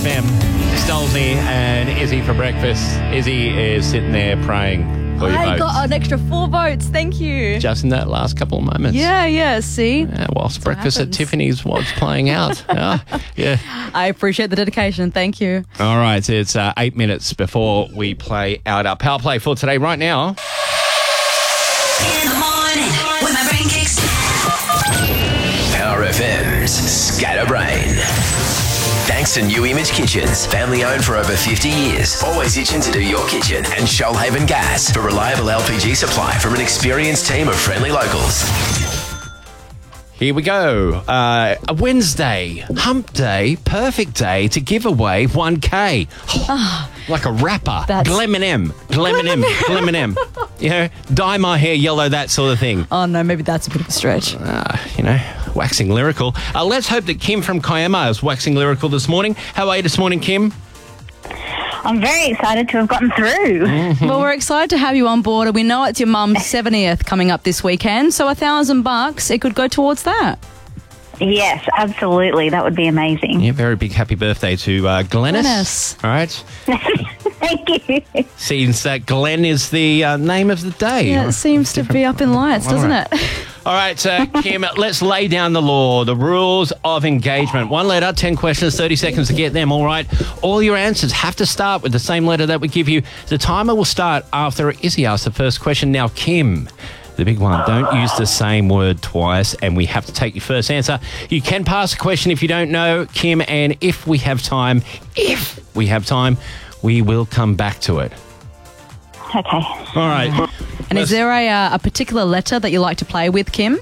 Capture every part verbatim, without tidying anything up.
M. Stolzy and Izzy for breakfast. Izzy is sitting there praying for your I votes. got an extra four votes. Thank you. Just in that last couple of moments. Yeah, yeah, see? Yeah, whilst That's breakfast what at happens. Tiffany's was playing out. yeah. yeah. I appreciate the dedication. Thank you. All right, it's uh, eight minutes before we play out our power play for today. Right now, In the morning, when my brain kicks. Power F M's Scatterbrain. Thanks to New Image Kitchens, family owned for over fifty years. Always itching to do your kitchen. And Shoalhaven Gas for reliable L P G supply from an experienced team of friendly locals. here we go. Uh, a Wednesday, hump day, perfect day to give away one K. Like a rapper. That's- Glemin' Glemin' Glemin' You know, dye my hair yellow, that sort of thing. Oh, no, maybe that's a bit of a stretch. Uh, you know, waxing lyrical. Uh, let's hope that Kim from Kiama is waxing lyrical this morning. How are you this morning, Kim? I'm very excited to have gotten through. Well, we're excited to have you on board, and we know it's your mum's seventieth coming up this weekend, so a thousand bucks, it could go towards that. Yes, absolutely. That would be amazing. Yeah, very big happy birthday to uh, Glennis. Glennis. All right. Thank you. Seems that Glenn is the uh, name of the day. Yeah, it seems to be up in lights, All doesn't right. it? All right, uh, Kim, let's lay down the law, the rules of engagement. One letter, ten questions, thirty seconds to get them, all right? All your answers have to start with the same letter that we give you. The timer will start after Izzy asks the first question. Now, Kim, the big one, don't use the same word twice, and we have to take your first answer. You can pass a question if you don't know, Kim, and if we have time, if we have time, we will come back to it. Okay. All right. And is there a, uh, a particular letter that you like to play with, Kim?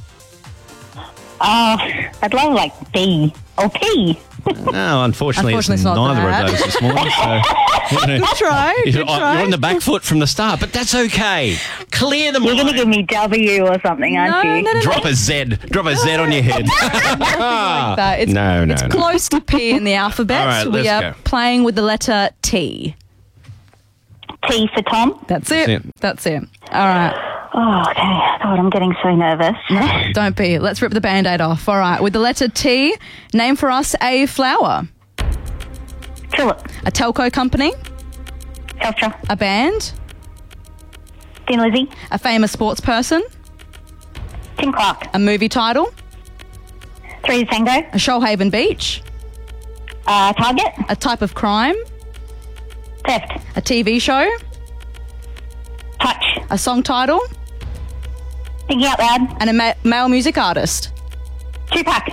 Oh, I'd love like B or P. No, unfortunately, Unfortunately, it's it's not neither that. of those this morning. So, you know, Good try. Good you're, try. you're on the back foot from the start, but that's okay. Clear the You're going to mind. give me W or something, aren't No, you? no, no, no. Drop a Z. Drop a Z on your head. like that. It's, No, no, it's no. close to P in the alphabet. All right, we let's are go. playing with the letter T. T for Tom. That's it. That's it. That's it. All right. Oh, okay. God, I'm getting so nervous. Don't be. Let's rip the Band-Aid off. All right. With the letter T, name for us a flower, Tulip. a telco company, Telstra. a band, Thin Lizzy. a famous sports person, Tim Clark. a movie title, Three to Tango. a Shoalhaven Beach, Uh, Target. a type of crime, Theft. a T V show, Touch. a song title, Thinking Out Loud. and a ma- male music artist. Tupac.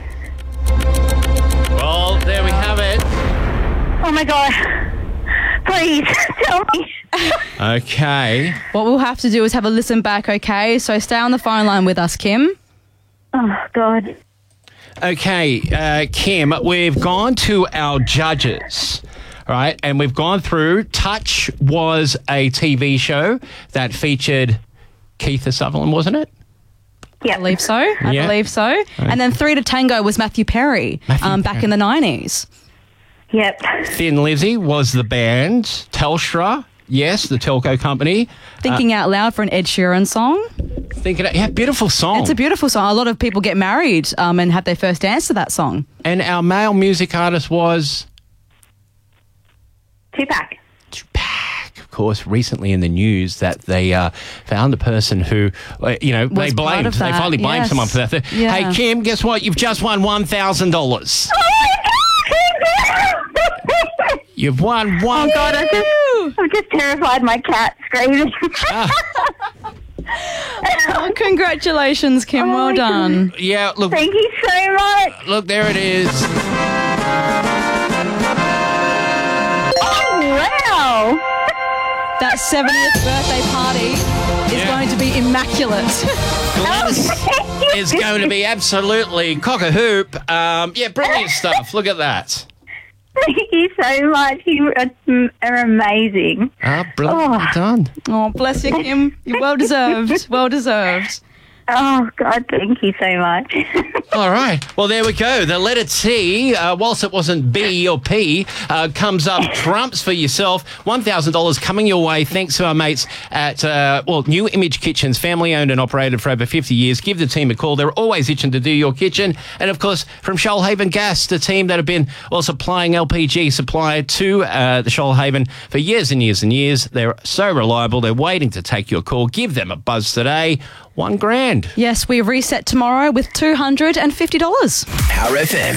Well, there we have it. Oh, my God. Please, tell me. Okay. What we'll have to do is have a listen back, okay? So stay on the phone line with us, Kim. Oh, God. Okay, uh, Kim, we've gone to our judges, all right, and we've gone through. Touch was a T V show that featured Keith Sutherland, wasn't it? Yeah. I believe so. I Yeah. believe so. And then Three to Tango was Matthew Perry Matthew um, back Perry. in the nineties. Yep. Thin Lizzy was the band. Telstra, yes, the telco company. Thinking Out Loud for an Ed Sheeran song. Thinking, yeah, beautiful song. It's a beautiful song. A lot of people get married um, and have their first dance to that song. And our male music artist was Tupac. Tupac. Of course, recently in the news that they uh, found a person who, uh, you know, they Was part blamed. of They that, finally blamed yes. someone for that. Yeah. Hey, Kim, guess what? You've just won one thousand dollars. You've won one. Oh, God, I just, I've just terrified my cat screaming. Oh, congratulations, Kim. Oh, well my done. Yeah, look, Thank you so much. look, there it is. Oh, wow. That seventieth birthday party is Yeah. going to be immaculate. Gladys is going to be absolutely cock-a-hoop. Um, yeah, brilliant stuff. Look at that. Thank you so much. You are, are amazing. Ah, brilliant Oh. done. Oh, bless you, Kim. You're well deserved. Well deserved. Oh, God, thank you so much. All right. Well, there we go. The letter T, uh, whilst it wasn't B or P, uh, comes up trumps for yourself. one thousand dollars coming your way thanks to our mates at, uh, well, New Image Kitchens, family owned and operated for over fifty years. Give the team a call. They're always itching to do your kitchen. And, of course, from Shoalhaven Gas, the team that have been, well, supplying L P G supply to uh, the Shoalhaven for years and years and years. They're so reliable. They're waiting to take your call. Give them a buzz today. One grand. Yes, we reset tomorrow with two hundred fifty dollars. Power F M.